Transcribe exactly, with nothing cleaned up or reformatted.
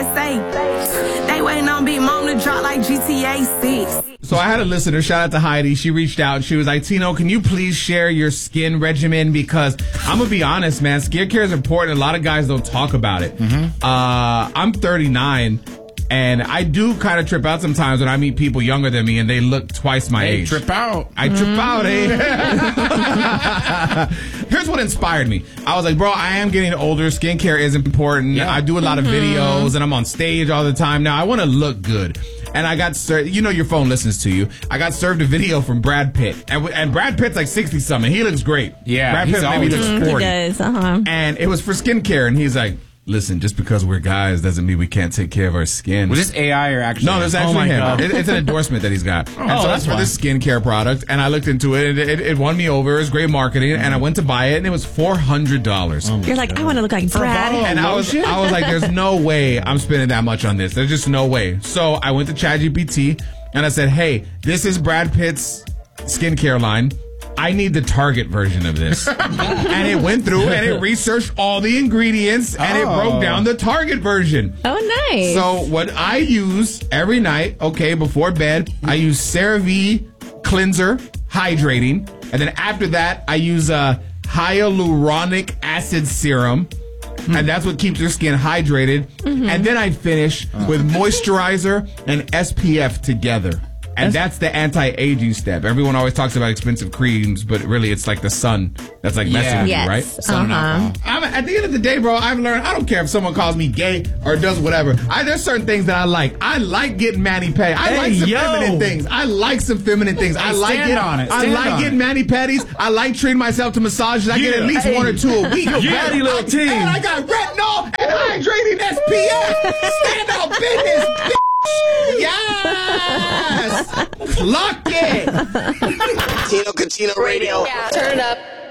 S A. They waiting on Big Mom to drop like G T A six. So I had a listener, shout out to Heidi. She reached out and she was like, Tino, can you please share your skin regimen? Because I'm going to be honest, man, skincare is important. A lot of guys don't talk about it. Mm-hmm. Uh, I'm thirty-nine. And I do kind of trip out sometimes when I meet people younger than me and they look twice my hey, age. trip out. I trip mm-hmm. out, eh? Here's what inspired me. I was like, bro, I am getting older. Skincare is important. Yeah. I do a lot mm-hmm. of videos and I'm on stage all the time. Now, I want to look good. And I got served, you know your phone listens to you. I got served a video from Brad Pitt. And, and Brad Pitt's like sixty-something. He looks great. Yeah. Brad Pitt maybe looks forty. He does, uh-huh. And it was for skincare. And he's like, listen, just because we're guys doesn't mean we can't take care of our skin. Was this A I or actually? No, there's actually oh him. It, it's an endorsement that he's got. Oh, and so that's for this skincare product, and I looked into it, and it, it won me over. It was great marketing, mm-hmm. and I went to buy it, and it was four hundred dollars. Oh You're like, God. I want to look like Brad. And I was, I was like, there's no way I'm spending that much on this. There's just no way. So I went to ChatGPT, and I said, hey, this is Brad Pitt's skincare line. I need the Target version of this. And it went through and it researched all the ingredients and oh. it broke down the Target version. Oh, nice. So what I use every night, okay, before bed, I use CeraVe cleanser, hydrating. And then after that, I use a hyaluronic acid serum. Mm. And that's what keeps your skin hydrated. Mm-hmm. And then I finish oh. with moisturizer and S P F together. And that's the anti-aging step. Everyone always talks about expensive creams, but really it's like the sun that's like messing yeah. with yes. you, right? Sun uh-huh. I'm, at the end of the day, bro, I've learned, I don't care if someone calls me gay or does whatever. I, there's certain things that I like. I like getting mani-pedi. I hey, like some yo. feminine things. I like some feminine things. Hey, I like stand it. on it. I Stand like on getting it. mani-pedis. I like treating myself to massages. I yeah. get at least hey. one or two a week. Yeah, you little team. And I got retinol and hydrating S P F. Stand out business, bitch. Yes! Clock it! Tino Catino Radio. Yeah. Turn it up.